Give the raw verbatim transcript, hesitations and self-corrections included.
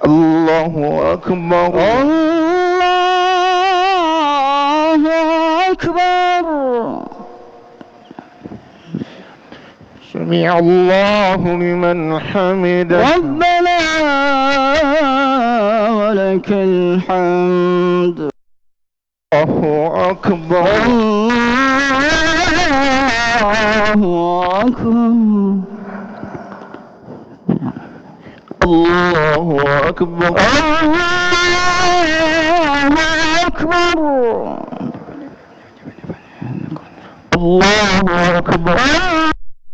الله أكبر الله أكبر. سمع الله لمن حمده. ربنا ولك الحمد. الله أكبر الله أكبر. الله أكبر الله أكبر. الله أكبر